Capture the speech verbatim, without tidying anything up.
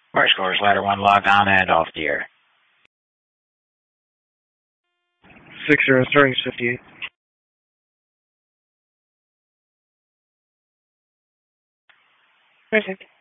First scores, ladder one, log on and off the air. Six zero, starting fifty-eight. Perfect.